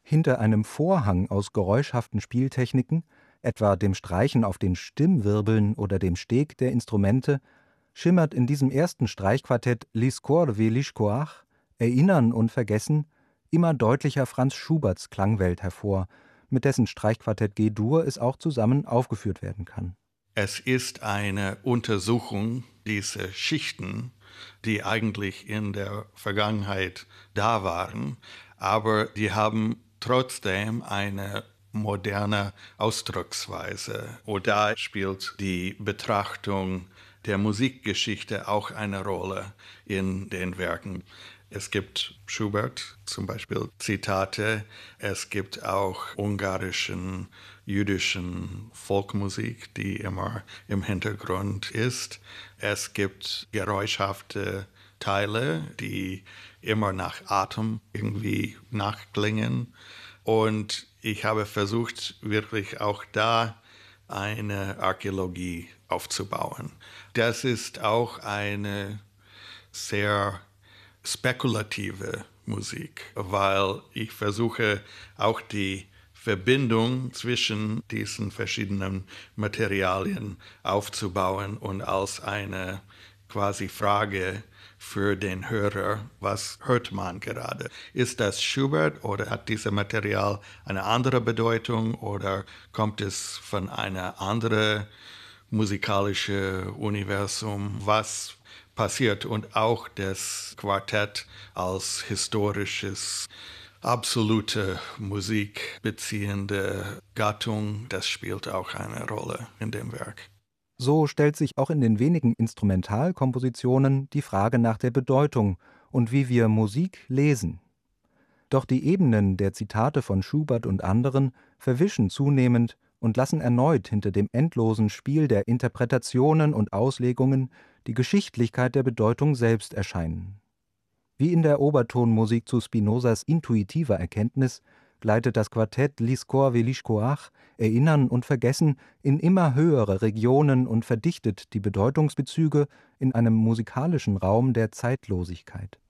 Hinter einem Vorhang aus geräuschhaften Spieltechniken, etwa dem Streichen auf den Stimmwirbeln oder dem Steg der Instrumente, schimmert in diesem ersten Streichquartett L'Iscor ve l'Iscoach, Erinnern und Vergessen, immer deutlicher Franz Schuberts Klangwelt hervor, mit dessen Streichquartett G-Dur es auch zusammen aufgeführt werden kann. Es ist eine Untersuchung dieser Schichten, die eigentlich in der Vergangenheit da waren, aber die haben trotzdem eine moderne Ausdrucksweise. Und da spielt die Betrachtung der Musikgeschichte auch eine Rolle in den Werken. Es gibt Schubert, zum Beispiel Zitate. Es gibt auch ungarischen, jüdischen Folkmusik, die immer im Hintergrund ist. Es gibt geräuschhafte Teile, die immer nach Atem irgendwie nachklingen. Und ich habe versucht, wirklich auch da eine Archäologie aufzubauen. Das ist auch eine sehr spekulative Musik, weil ich versuche auch die Verbindung zwischen diesen verschiedenen Materialien aufzubauen und als eine quasi Frage für den Hörer, was hört man gerade? Ist das Schubert oder hat dieses Material eine andere Bedeutung oder kommt es von einer anderen musikalischen Universum? Was passiert? Und auch das Quartett als historisches, absolute Musik beziehende Gattung, das spielt auch eine Rolle in dem Werk. So stellt sich auch in den wenigen Instrumentalkompositionen die Frage nach der Bedeutung und wie wir Musik lesen. Doch die Ebenen der Zitate von Schubert und anderen verwischen zunehmend und lassen erneut hinter dem endlosen Spiel der Interpretationen und Auslegungen die Geschichtlichkeit der Bedeutung selbst erscheinen. Wie in der Obertonmusik zu Spinozas intuitiver Erkenntnis gleitet das Quartett L'Iscor ve l'Iscoach, Erinnern und Vergessen, in immer höhere Regionen und verdichtet die Bedeutungsbezüge in einem musikalischen Raum der Zeitlosigkeit.